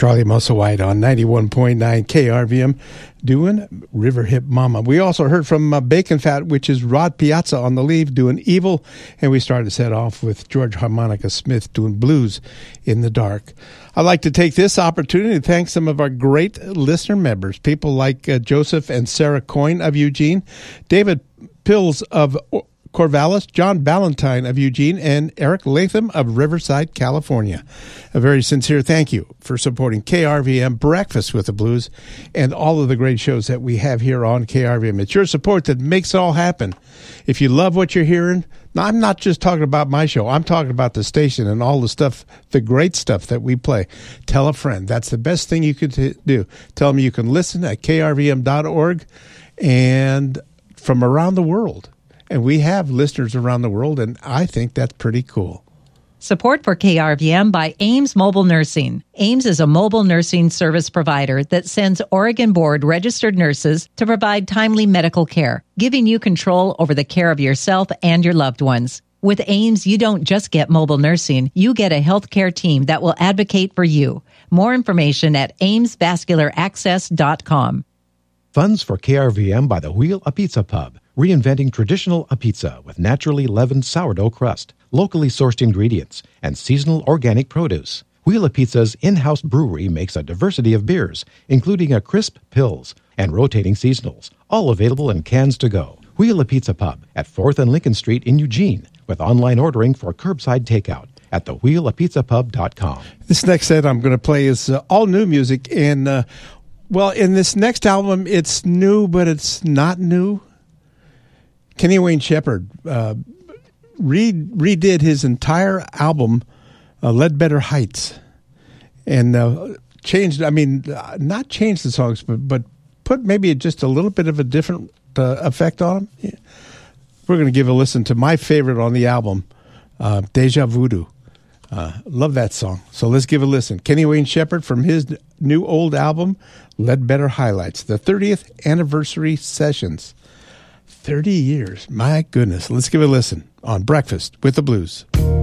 Charlie Musselwhite on 91.9 KRVM doing River Hip Mama. We also heard from Bacon Fat, which is Rod Piazza on the lead doing Evil. And we started to set off with George Harmonica Smith doing Blues in the Dark. I'd like to take this opportunity to thank some of our great listener members, people like Joseph and Sarah Coyne of Eugene, David Pills of Corvallis, John Ballantyne of Eugene, and Eric Latham of Riverside, California. A very sincere thank you for supporting KRVM Breakfast with the Blues and all of the great shows that we have here on KRVM. It's your support that makes it all happen. If you love what you're hearing, now, I'm not just talking about my show. I'm talking about the station and all the stuff, the great stuff that we play. Tell a friend. That's the best thing you could do. Tell them you can listen at krvm.org and from around the world. And we have listeners around the world, and I think that's pretty cool. Support for KRVM by Ames Mobile Nursing. Ames is a mobile nursing service provider that sends Oregon Board registered nurses to provide timely medical care, giving you control over the care of yourself and your loved ones. With Ames, you don't just get mobile nursing, you get a healthcare team that will advocate for you. More information at amesvascularaccess.com. Funds for KRVM by the Wheel a Pizza Pub, reinventing traditional a pizza with naturally leavened sourdough crust, locally sourced ingredients, and seasonal organic produce. Wheel a Pizza's in-house brewery makes a diversity of beers, including a crisp Pils and rotating seasonals, all available in cans to go. Wheel a Pizza Pub at 4th and Lincoln Street in Eugene, with online ordering for curbside takeout at thewheelapizzapub.com. This next set I'm going to play is all new music, and well, in this next album, it's new, but it's not new. Kenny Wayne Shepherd redid his entire album, Ledbetter Heights, and changed, not changed the songs, but put maybe just a little bit of a different effect on them. Yeah. We're going to give a listen to my favorite on the album, Deja Voodoo. Love that song. So let's give a listen. Kenny Wayne Shepherd from his new old album, Ledbetter Highlights, the 30th anniversary sessions. 30 years. My goodness. Let's give a listen on Breakfast with the Blues.